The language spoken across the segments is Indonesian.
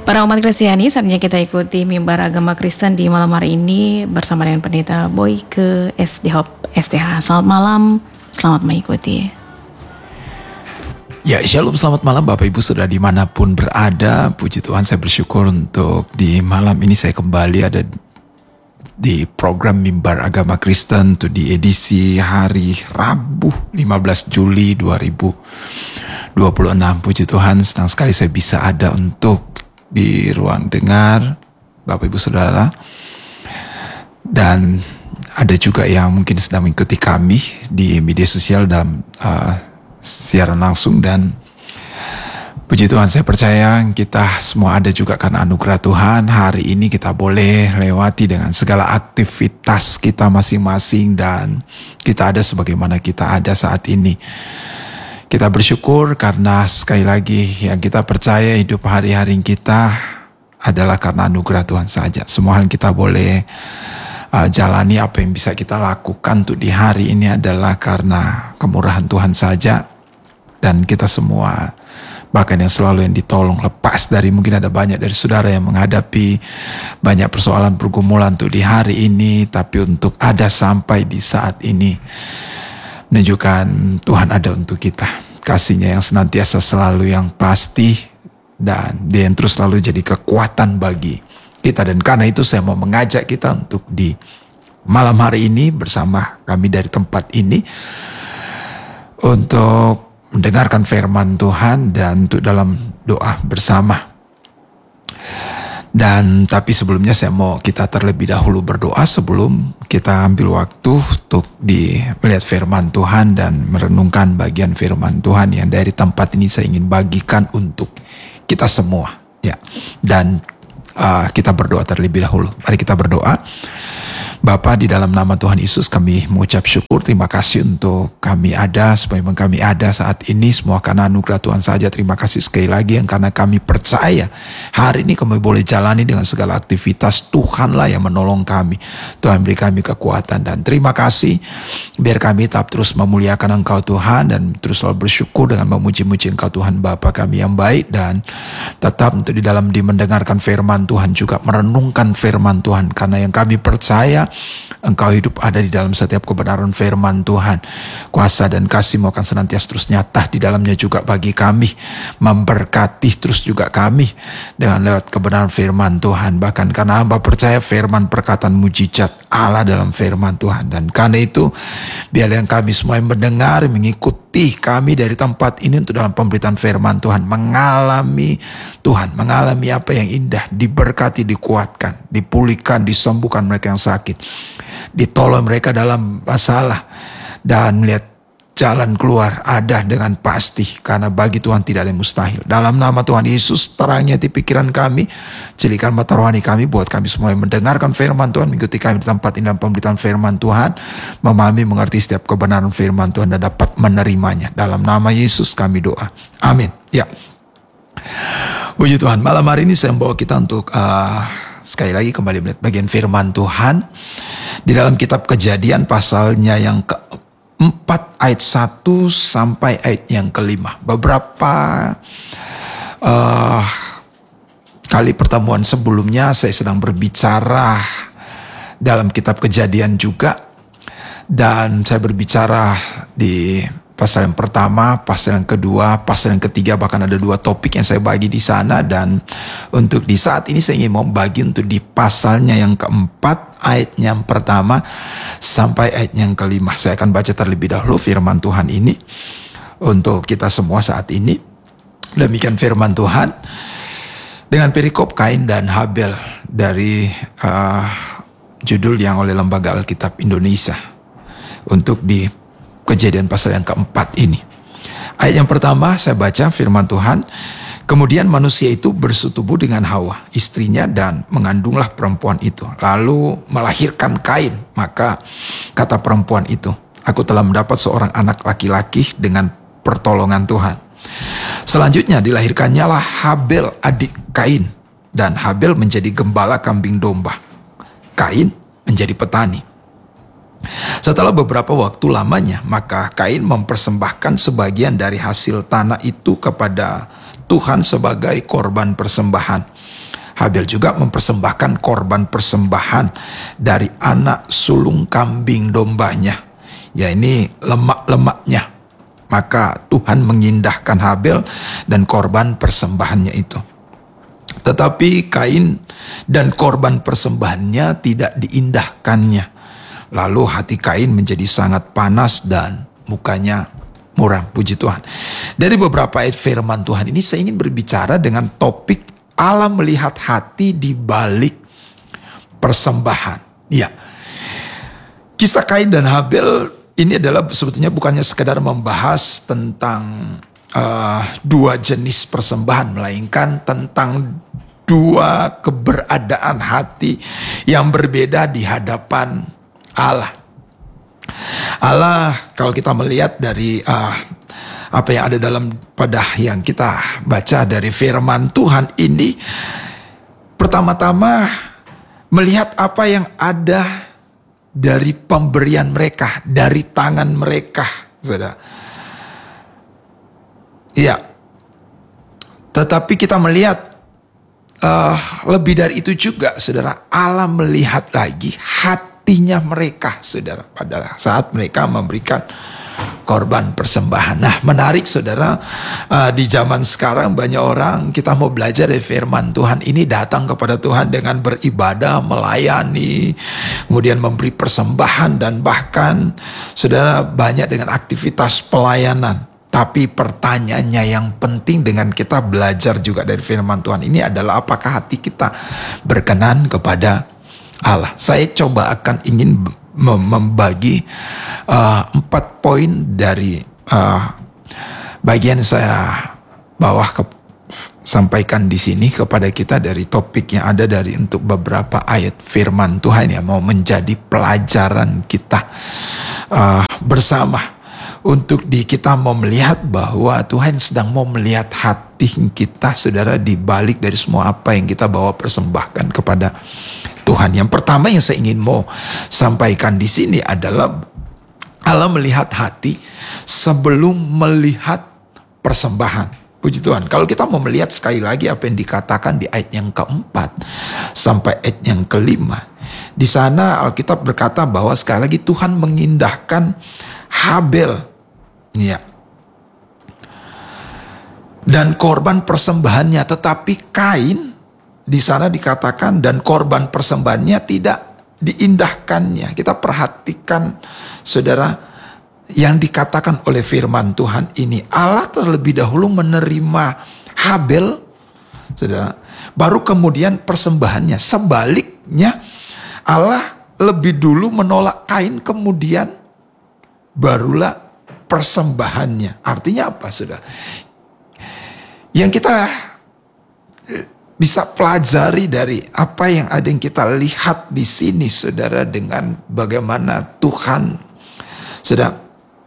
Para umat Kristiani, saatnya kita ikuti mimbar agama Kristen di malam hari ini bersama dengan Pendeta Boy ke SD Hope STH. Selamat malam, selamat mengikuti. Ya, shalom, selamat malam Bapak Ibu Saudara dimanapun berada. Puji Tuhan, saya bersyukur untuk di malam ini saya kembali ada di program Mimbar Agama Kristen untuk di edisi hari Rabu 15 Juli 2026. Puji Tuhan, senang sekali saya bisa ada untuk di ruang dengar Bapak Ibu Saudara. Dan ada juga yang mungkin sedang mengikuti kami di media sosial dalam siaran langsung. Dan puji Tuhan, saya percaya kita semua ada juga karena anugerah Tuhan. Hari ini kita boleh lewati dengan segala aktivitas kita masing-masing dan kita ada sebagaimana kita ada saat ini. Kita bersyukur karena sekali lagi yang kita percaya hidup hari-hari kita adalah karena anugerah Tuhan saja. Semua hal kita boleh jalani, apa yang bisa kita lakukan untuk di hari ini adalah karena kemurahan Tuhan saja. Dan kita semua bahkan yang selalu yang ditolong lepas dari, mungkin ada banyak dari saudara yang menghadapi banyak persoalan pergumulan untuk di hari ini, tapi untuk ada sampai di saat ini menunjukkan Tuhan ada untuk kita. Kasih-Nya yang senantiasa selalu yang pasti dan Dia yang terus selalu jadi kekuatan bagi kita. Dan karena itu saya mau mengajak kita untuk di malam hari ini bersama kami dari tempat ini untuk mendengarkan firman Tuhan dan untuk dalam doa bersama. Dan tapi sebelumnya saya mau kita terlebih dahulu berdoa sebelum kita ambil waktu untuk melihat firman Tuhan dan merenungkan bagian firman Tuhan yang dari tempat ini saya ingin bagikan untuk kita semua. Ya. Dan kita berdoa terlebih dahulu. Mari kita berdoa. Bapa, di dalam nama Tuhan Yesus kami mengucap syukur, terima kasih untuk kami ada, supaya memang kami ada saat ini semua karena anugerah Tuhan saja. Terima kasih sekali lagi yang karena kami percaya hari ini kami boleh jalani dengan segala aktivitas. Tuhanlah yang menolong kami, Tuhan beri kami kekuatan, dan terima kasih biar kami tetap terus memuliakan Engkau Tuhan dan terus selalu bersyukur dengan memuji-muji Engkau Tuhan Bapa kami yang baik, dan tetap untuk di dalam mendengarkan firman Tuhan juga merenungkan firman Tuhan, karena yang kami percaya Engkau hidup ada di dalam setiap kebenaran firman Tuhan. Kuasa dan kasih-Mu akan senantiasa terus nyata di dalamnya juga bagi kami, memberkati terus juga kami dengan lewat kebenaran firman Tuhan. Bahkan karena hamba percaya firman perkataan mujizat Allah dalam firman Tuhan. Dan karena itu biar yang kami semua yang mendengar, mengikuti kami dari tempat ini untuk dalam pemberitaan firman Tuhan mengalami Tuhan, mengalami apa yang indah, diberkati, dikuatkan, dipulihkan, disembuhkan mereka yang sakit, ditolong mereka dalam masalah, dan melihat jalan keluar ada dengan pasti, karena bagi Tuhan tidak ada yang mustahil. Dalam nama Tuhan Yesus, terangnya di pikiran kami, cilikan mata rohani kami, buat kami semua yang mendengarkan firman Tuhan, mengikuti kami di tempat ini dalam pemberitaan firman Tuhan, memahami, mengerti setiap kebenaran firman Tuhan dan dapat menerimanya. Dalam nama Yesus kami doa. Amin. Ya. Puji Tuhan, malam hari ini saya membawa kita untuk sekali lagi kembali melihat bagian firman Tuhan di dalam kitab Kejadian pasalnya yang ke-4 ayat 1 sampai ayat yang ke-5. Beberapa kali pertemuan sebelumnya saya sedang berbicara dalam kitab Kejadian juga, dan saya berbicara di pasal yang pertama, pasal yang kedua, pasal yang ketiga, bahkan ada 2 topik yang saya bagi di sana. Dan untuk di saat ini saya ingin mau bagi untuk di pasalnya yang keempat, ayatnya yang pertama sampai ayatnya yang kelima. Saya akan baca terlebih dahulu firman Tuhan ini untuk kita semua saat ini. Demikian firman Tuhan dengan perikop Kain dan Habel dari judul yang oleh Lembaga Alkitab Indonesia untuk di Kejadian pasal yang keempat ini. Ayat yang pertama saya baca firman Tuhan. Kemudian manusia itu bersetubuh dengan Hawa, istrinya, dan mengandunglah perempuan itu. Lalu melahirkan Kain. Maka kata perempuan itu, aku telah mendapat seorang anak laki-laki dengan pertolongan Tuhan. Selanjutnya dilahirkannya lah Habel adik Kain. Dan Habel menjadi gembala kambing domba. Kain menjadi petani. Setelah beberapa waktu lamanya, maka Kain mempersembahkan sebagian dari hasil tanah itu kepada Tuhan sebagai korban persembahan. Habel juga mempersembahkan korban persembahan dari anak sulung kambing dombanya. Ya, ini lemak-lemaknya. Maka Tuhan mengindahkan Habel dan korban persembahannya itu. Tetapi Kain dan korban persembahannya tidak diindahkannya. Lalu hati Kain menjadi sangat panas dan mukanya muram. Puji Tuhan. Dari beberapa ayat firman Tuhan ini saya ingin berbicara dengan topik Allah melihat hati di balik persembahan. Ya, kisah Kain dan Habel ini adalah sebetulnya bukannya sekedar membahas tentang dua jenis persembahan, melainkan tentang dua keberadaan hati yang berbeda di hadapan Allah. Allah, kalau kita melihat dari apa yang ada dalam pada yang kita baca dari firman Tuhan ini, pertama-tama melihat apa yang ada dari pemberian mereka, dari tangan mereka, saudara. Ya, tetapi kita melihat lebih dari itu juga, saudara. Allah melihat lagi hatinya mereka, saudara, pada saat mereka memberikan korban persembahan. Nah, menarik saudara, di zaman sekarang banyak orang, kita mau belajar dari firman Tuhan ini, datang kepada Tuhan dengan beribadah, melayani, kemudian memberi persembahan, dan bahkan saudara banyak dengan aktivitas pelayanan. Tapi pertanyaannya yang penting dengan kita belajar juga dari firman Tuhan ini adalah apakah hati kita berkenan kepada Allah. Saya coba akan ingin membagi 4 poin dari bagian saya sampaikan di sini kepada kita dari topik yang ada dari untuk beberapa ayat firman Tuhan yang mau menjadi pelajaran kita bersama untuk kita mau melihat bahwa Tuhan sedang mau melihat hati kita, saudara, di balik dari semua apa yang kita bawa persembahkan kepada Tuhan. Yang pertama yang saya ingin mau sampaikan di sini adalah Allah melihat hati sebelum melihat persembahan. Puji Tuhan. Kalau kita mau melihat sekali lagi apa yang dikatakan di ayat yang keempat sampai ayat yang kelima, di sana Alkitab berkata bahwa sekali lagi Tuhan mengindahkan Habel, ya, dan korban persembahannya, tetapi Kain di sana dikatakan dan korban persembahannya tidak diindahkannya. Kita perhatikan saudara yang dikatakan oleh firman Tuhan ini. Allah terlebih dahulu menerima Habel, saudara, baru kemudian persembahannya. Sebaliknya Allah lebih dulu menolak Kain, kemudian barulah persembahannya. Artinya apa, saudara? Yang kita bisa pelajari dari apa yang ada yang kita lihat di sini, saudara, dengan bagaimana Tuhan sedang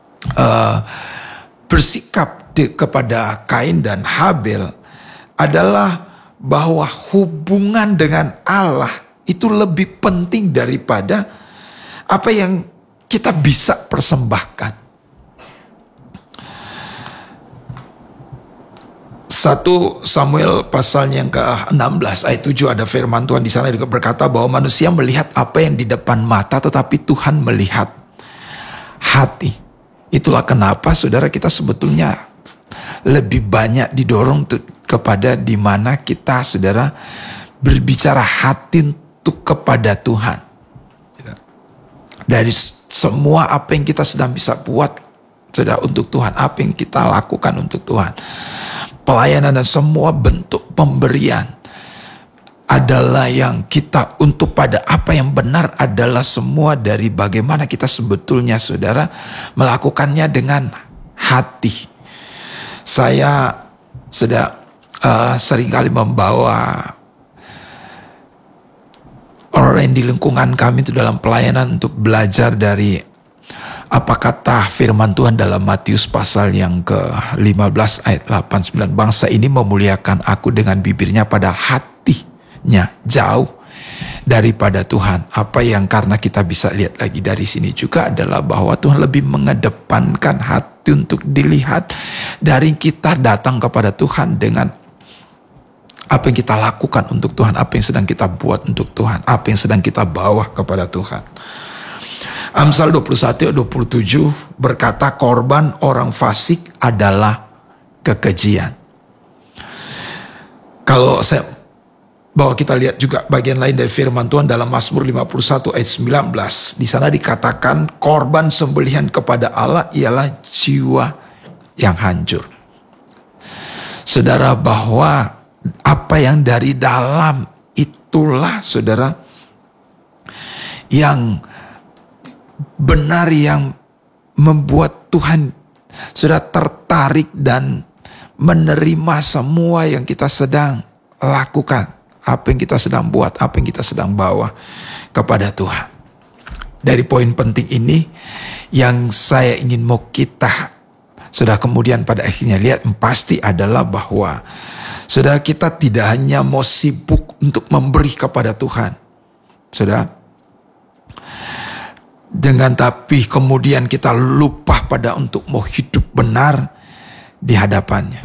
bersikap kepada Kain dan Habel adalah bahwa hubungan dengan Allah itu lebih penting daripada apa yang kita bisa persembahkan. 1 Samuel pasalnya yang ke-16 ayat 7 ada firman Tuhan di sana juga berkata bahwa manusia melihat apa yang di depan mata, tetapi Tuhan melihat hati. Itulah kenapa saudara kita sebetulnya lebih banyak didorong kepada di mana kita, saudara, berbicara hati untuk kepada Tuhan. Dari semua apa yang kita sedang bisa buat, saudara, untuk Tuhan, apa yang kita lakukan untuk Tuhan, pelayanan dan semua bentuk pemberian adalah yang kita untuk pada apa yang benar adalah semua dari bagaimana kita sebetulnya, saudara, melakukannya dengan hati. Saya sudah seringkali membawa orang di lingkungan kami itu dalam pelayanan untuk belajar dari apa kata firman Tuhan dalam Matius pasal yang ke-15 ayat 8-9. Bangsa ini memuliakan aku dengan bibirnya, padahal hatinya jauh daripada Tuhan. Apa yang karena kita bisa lihat lagi dari sini juga adalah bahwa Tuhan lebih mengedepankan hati berarti untuk dilihat dari kita datang kepada Tuhan dengan apa yang kita lakukan untuk Tuhan, apa yang sedang kita buat untuk Tuhan, apa yang sedang kita bawa kepada Tuhan. Amsal 21 ayat 27 berkata, korban orang fasik adalah kekejian. Kalau saya bahwa kita lihat juga bagian lain dari firman Tuhan dalam Mazmur 51 ayat 19. Di sana dikatakan korban sembelihan kepada Allah ialah jiwa yang hancur. Saudara, bahwa apa yang dari dalam itulah saudara yang benar, yang membuat Tuhan sudah tertarik dan menerima semua yang kita sedang lakukan, apa yang kita sedang buat, apa yang kita sedang bawa kepada Tuhan. Dari poin penting ini yang saya ingin mau kita sudah kemudian pada akhirnya lihat pasti adalah bahwa saudara, kita tidak hanya mau sibuk untuk memberi kepada Tuhan, saudara, dengan tapi kemudian kita lupa pada untuk mau hidup benar di hadapannya.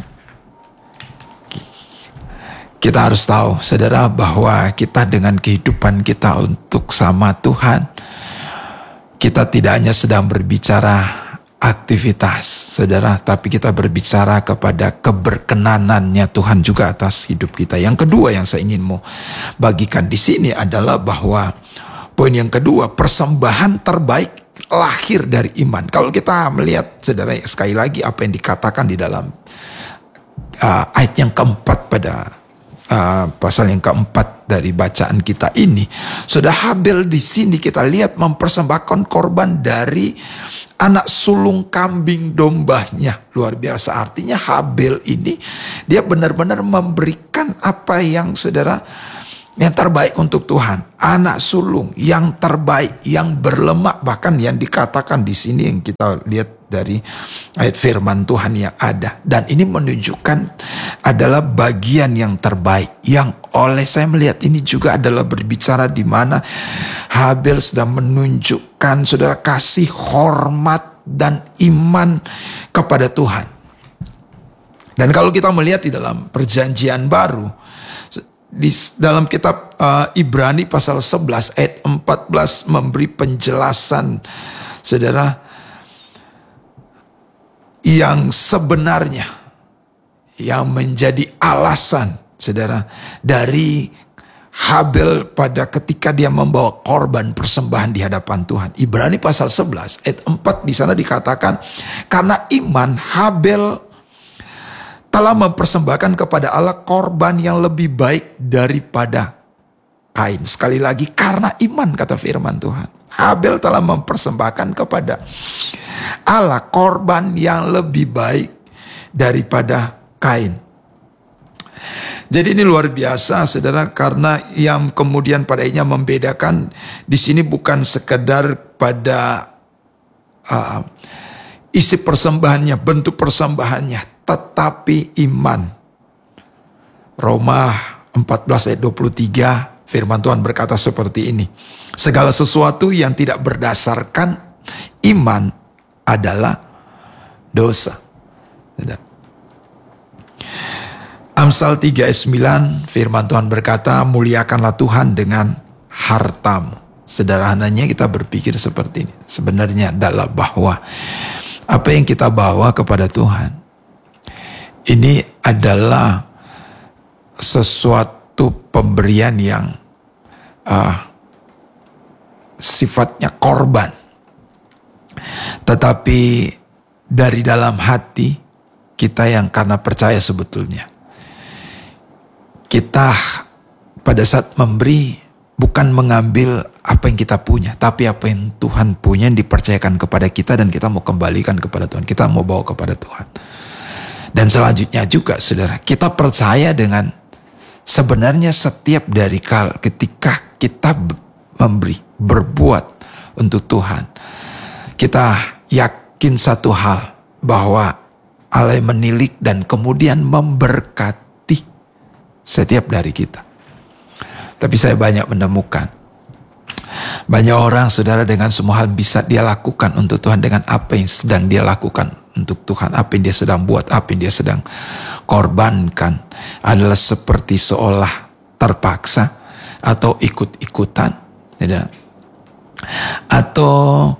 Kita harus tahu, saudara, bahwa kita dengan kehidupan kita untuk sama Tuhan, kita tidak hanya sedang berbicara aktivitas, saudara, tapi kita berbicara kepada keberkenanannya Tuhan juga atas hidup kita. Yang kedua yang saya ingin mau bagikan di sini adalah bahwa poin yang kedua, persembahan terbaik lahir dari iman. Kalau kita melihat, saudara, sekali lagi apa yang dikatakan di dalam ayat yang keempat pada pasal yang keempat dari bacaan kita ini, sudah Habel di sini kita lihat mempersembahkan korban dari anak sulung kambing dombanya. Luar biasa, artinya Habel ini dia benar-benar memberikan apa yang saudara, yang terbaik untuk Tuhan. Anak sulung yang terbaik, yang berlemak, bahkan yang dikatakan di sini yang kita lihat dari ayat firman Tuhan yang ada. Dan ini menunjukkan adalah bagian yang terbaik, yang oleh saya melihat ini juga adalah berbicara di mana Habel sedang menunjukkan saudara kasih, hormat dan iman kepada Tuhan. Dan kalau kita melihat di dalam perjanjian baru, di dalam kitab Ibrani pasal 11 ayat 14 memberi penjelasan, saudara, yang sebenarnya yang menjadi alasan, saudara, dari Habel pada ketika dia membawa korban persembahan di hadapan Tuhan. Ibrani pasal 11 ayat 4 di sana dikatakan, karena iman Habel telah mempersembahkan kepada Allah korban yang lebih baik daripada Kain. Sekali lagi, karena iman, kata firman Tuhan. Habel telah mempersembahkan kepada Allah korban yang lebih baik daripada Kain. Jadi ini luar biasa, saudara, karena yang kemudian pada akhirnya membedakan di sini bukan sekedar pada isi persembahannya, bentuk persembahannya, tetapi iman. Roma 14 ayat 23, firman Tuhan berkata seperti ini. Segala sesuatu yang tidak berdasarkan iman adalah dosa. Amsal 3 ayat 9, firman Tuhan berkata, muliakanlah Tuhan dengan hartamu. Sederhananya kita berpikir seperti ini. Sebenarnya adalah bahwa apa yang kita bawa kepada Tuhan ini adalah sesuatu pemberian yang sifatnya korban. Tetapi dari dalam hati kita yang karena percaya sebetulnya, kita pada saat memberi bukan mengambil apa yang kita punya, tapi apa yang Tuhan punya yang dipercayakan kepada kita dan kita mau kembalikan kepada Tuhan. Kita mau bawa kepada Tuhan. Dan selanjutnya juga, saudara, kita percaya dengan sebenarnya setiap dari ketika kita memberi, berbuat untuk Tuhan, kita yakin satu hal, bahwa Allah menilik dan kemudian memberkati setiap dari kita. Tapi saya banyak menemukan banyak orang, saudara, dengan semua hal bisa dia lakukan untuk Tuhan dengan apa yang sedang dia lakukan untuk Tuhan, apa yang dia sedang buat, apa yang dia sedang korbankan adalah seperti seolah terpaksa atau ikut-ikutan, tidak? Atau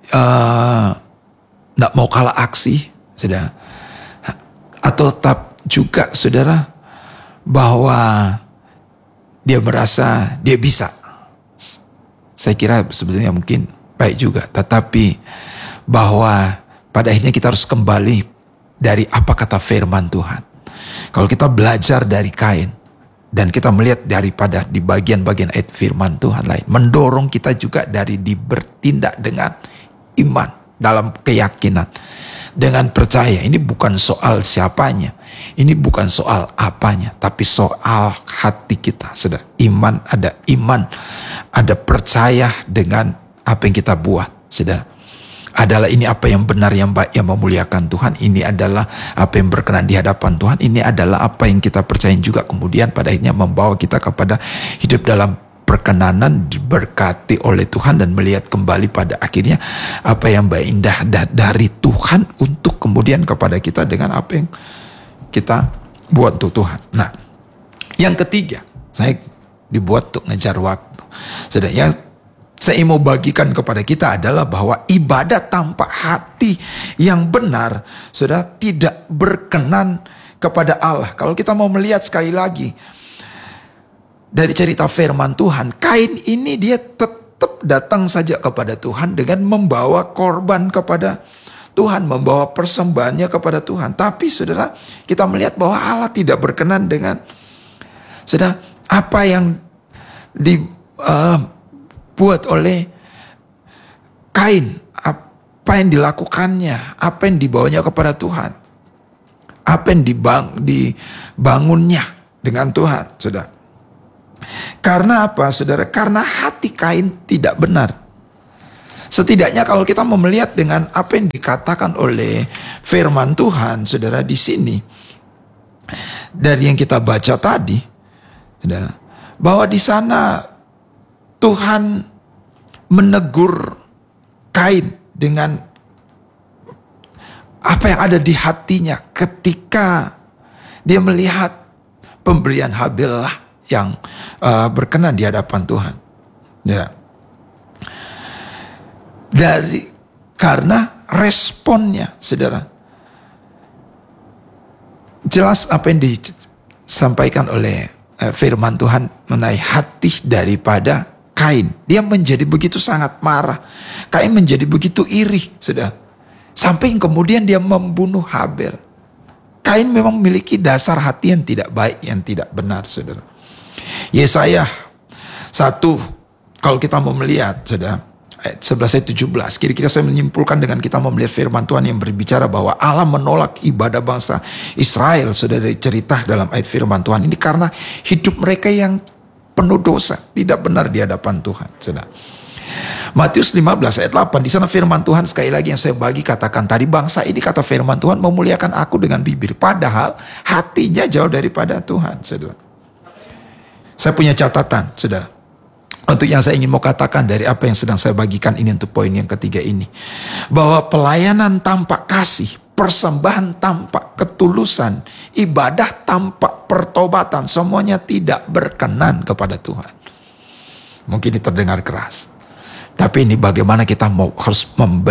tidak mau kalah aksi, saudara. Atau tetap juga, saudara, bahwa dia merasa dia bisa. Saya kira sebetulnya mungkin baik juga, tetapi bahwa pada akhirnya kita harus kembali dari apa kata firman Tuhan. Kalau kita belajar dari Kain dan kita melihat daripada di bagian-bagian ayat firman Tuhan lain, mendorong kita juga dari bertindak dengan iman, dalam keyakinan, dengan percaya. Ini bukan soal siapanya, ini bukan soal apanya, tapi soal hati kita. Sudah iman, ada percaya dengan apa yang kita buat. Sudah adalah ini apa yang benar, yang baik, yang memuliakan Tuhan. Ini adalah apa yang berkenan di hadapan Tuhan. Ini adalah apa yang kita percaya juga kemudian pada akhirnya membawa kita kepada hidup dalam perkenanan, diberkati oleh Tuhan, dan melihat kembali pada akhirnya apa yang baik indah dari Tuhan untuk kemudian kepada kita dengan apa yang kita buat untuk Tuhan. Nah, yang ketiga, saya dibuat untuk ngejar waktu. Sudah, yang saya mau bagikan kepada kita adalah bahwa ibadah tanpa hati yang benar sudah tidak berkenan kepada Allah. Kalau kita mau melihat sekali lagi dari cerita firman Tuhan, Kain ini dia tetap datang saja kepada Tuhan dengan membawa korban kepada Tuhan, membawa persembahannya kepada Tuhan. Tapi saudara, kita melihat bahwa Allah tidak berkenan dengan saudara apa yang dibuat oleh Kain, apa yang dilakukannya, apa yang dibawanya kepada Tuhan, apa yang dibangunnya dengan Tuhan, saudara. Karena apa, saudara? Karena hati Kain tidak benar. Setidaknya kalau kita mau melihat dengan apa yang dikatakan oleh firman Tuhan, saudara, di sini dari yang kita baca tadi, saudara, bahwa di sana Tuhan menegur Kain dengan apa yang ada di hatinya ketika dia melihat pemberian Habil lah yang berkenan di hadapan Tuhan. Ya. Karena responnya, saudara, jelas apa yang disampaikan oleh firman Tuhan mengenai hati daripada Kain. Dia menjadi begitu sangat marah. Kain menjadi begitu iri, saudara, sampai kemudian dia membunuh Habil. Kain memang memiliki dasar hati yang tidak baik, yang tidak benar, saudara. Yesaya 1, kalau kita mau melihat, saudara, ayat 11 ayat 17, kira-kira saya menyimpulkan dengan kita mau melihat firman Tuhan yang berbicara bahwa Allah menolak ibadah bangsa Israel, saudara, dari cerita dalam ayat firman Tuhan ini karena hidup mereka yang penuh dosa, tidak benar di hadapan Tuhan, saudara. Matius 15 ayat 8, di sana firman Tuhan sekali lagi yang saya bagi katakan tadi, bangsa ini kata firman Tuhan memuliakan aku dengan bibir, padahal hatinya jauh daripada Tuhan, saudara. Saya punya catatan, saudara, untuk yang saya ingin mau katakan dari apa yang sedang saya bagikan ini untuk poin yang ketiga ini. Bahwa pelayanan tanpa kasih, persembahan tanpa ketulusan, ibadah tanpa pertobatan, semuanya tidak berkenan kepada Tuhan. Mungkin ini terdengar keras, tapi ini bagaimana kita harus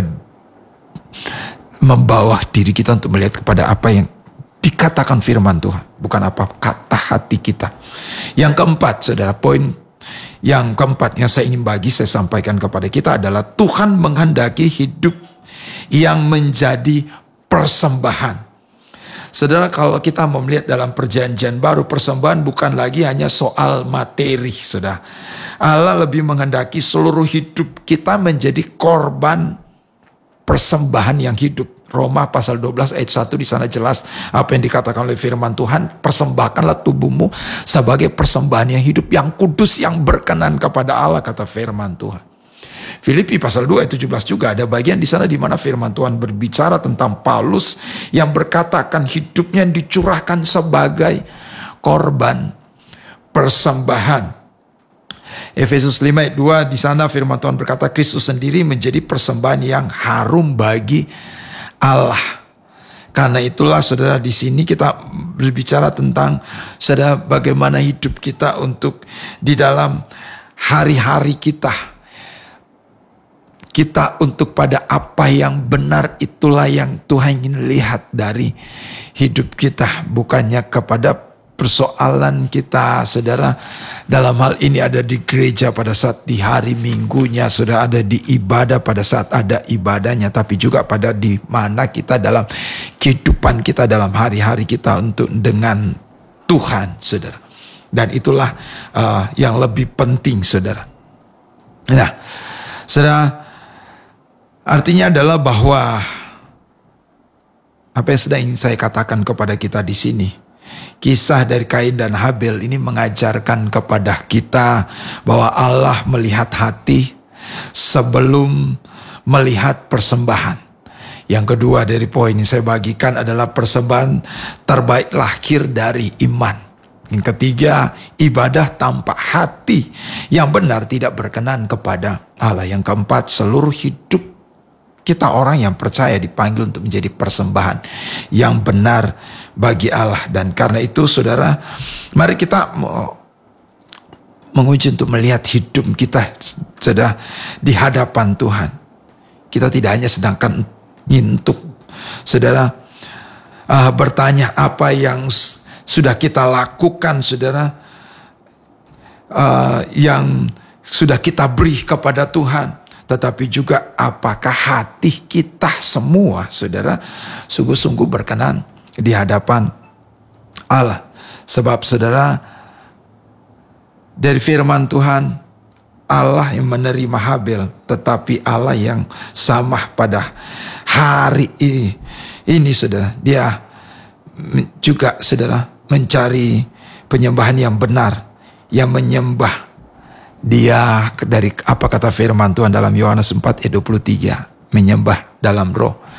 membawa diri kita untuk melihat kepada apa yang dikatakan firman Tuhan, bukan apa kata hati kita. Yang keempat, saudara, poin yang keempat yang saya ingin saya sampaikan kepada kita adalah Tuhan menghendaki hidup yang menjadi persembahan. Saudara, kalau kita mau melihat dalam perjanjian baru, persembahan bukan lagi hanya soal materi, saudara. Allah lebih menghendaki seluruh hidup kita menjadi korban persembahan yang hidup. Roma pasal 12 ayat 1 di sana jelas apa yang dikatakan oleh firman Tuhan, persembahkanlah tubuhmu sebagai persembahan yang hidup, yang kudus, yang berkenan kepada Allah, kata firman Tuhan. Filipi pasal 2 ayat 17 juga ada bagian di sana di mana firman Tuhan berbicara tentang Paulus yang berkatakan hidupnya dicurahkan sebagai korban persembahan. Efesus 5 ayat 2 di sana firman Tuhan berkata Kristus sendiri menjadi persembahan yang harum bagi Allah. Karena itulah saudara, di sini kita berbicara tentang saudara bagaimana hidup kita untuk di dalam hari-hari kita untuk pada apa yang benar, itulah yang Tuhan ingin lihat dari hidup kita, bukannya kepada persoalan kita saudara dalam hal ini ada di gereja pada saat di hari minggunya, saudara ada di ibadah pada saat ada ibadahnya, tapi juga pada di mana kita dalam kehidupan kita dalam hari-hari kita untuk dengan Tuhan saudara. Dan itulah yang lebih penting saudara. Nah saudara, artinya adalah bahwa apa yang sedang ingin saya katakan kepada kita di sini, kisah dari Kain dan Habel ini mengajarkan kepada kita bahwa Allah melihat hati sebelum melihat persembahan. Yang kedua dari poin yang saya bagikan adalah persembahan terbaik lahir dari iman. Yang ketiga, ibadah tanpa hati yang benar tidak berkenan kepada Allah. Yang keempat, seluruh hidup kita orang yang percaya dipanggil untuk menjadi persembahan yang benar bagi Allah. Dan karena itu saudara, mari kita menguji untuk melihat hidup kita saudara di hadapan Tuhan. Kita tidak hanya sedangkan untuk saudara bertanya apa yang sudah kita lakukan saudara, yang sudah kita beri kepada Tuhan, tetapi juga apakah hati kita semua saudara sungguh-sungguh berkenan di hadapan Allah. Sebab saudara, dari firman Tuhan, Allah yang menerima Habel, tetapi Allah yang sama pada hari ini saudara, dia juga saudara mencari penyembahan yang benar, yang menyembah dia dari apa kata firman Tuhan dalam Yohanes 4 ayat 23, menyembah dalam roh